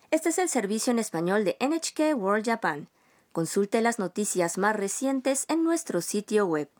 Este es el servicio en español de NHK World Japan. Consulte las noticias más recientes en nuestro sitio web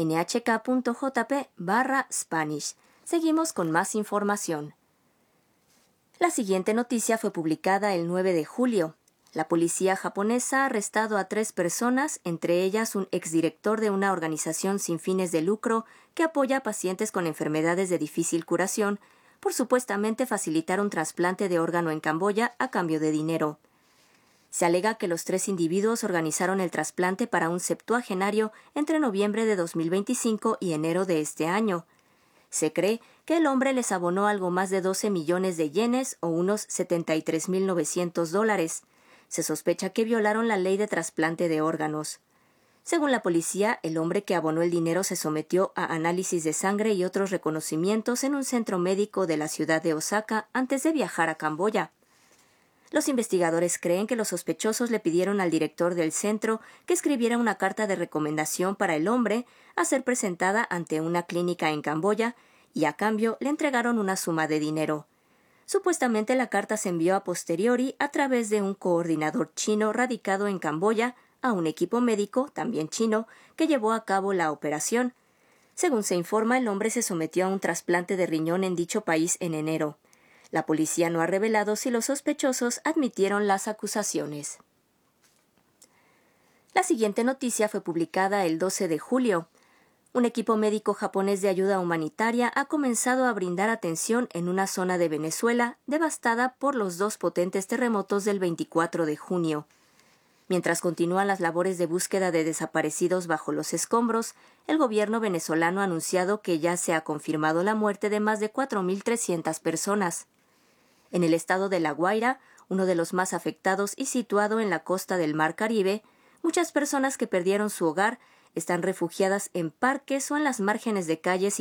nhk.jp/Spanish. Seguimos con más información. La siguiente noticia fue publicada el 9 de julio. La policía japonesa ha arrestado a 3 personas, entre ellas un exdirector de una organización sin fines de lucro que apoya a pacientes con enfermedades de difícil curación, por supuestamente facilitar un trasplante de órgano en Camboya a cambio de dinero. Se alega que los 3 individuos organizaron el trasplante para un septuagenario entre noviembre de 2025 y enero de este año. Se cree que el hombre les abonó algo más de 12 millones de yenes o unos $73,900. Se sospecha que violaron la ley de trasplante de órganos. Según la policía, el hombre que abonó el dinero se sometió a análisis de sangre y otros reconocimientos en un centro médico de la ciudad de Osaka antes de viajar a Camboya. Los investigadores creen que los sospechosos le pidieron al director del centro que escribiera una carta de recomendación para el hombre a ser presentada ante una clínica en Camboya y a cambio le entregaron una suma de dinero. Supuestamente la carta se envió a posteriori a través de un coordinador chino radicado en Camboya a un equipo médico, también chino, que llevó a cabo la operación. Según se informa, el hombre se sometió a un trasplante de riñón en dicho país en enero. La policía no ha revelado si los sospechosos admitieron las acusaciones. La siguiente noticia fue publicada el 12 de julio. Un equipo médico japonés de ayuda humanitaria ha comenzado a brindar atención en una zona de Venezuela devastada por los 2 potentes terremotos del 24 de junio. Mientras continúan las labores de búsqueda de desaparecidos bajo los escombros, el gobierno venezolano ha anunciado que ya se ha confirmado la muerte de más de 4.300 personas. En el estado de La Guaira, uno de los más afectados y situado en la costa del Mar Caribe, muchas personas que perdieron su hogar están refugiadas en parques o en las márgenes de calles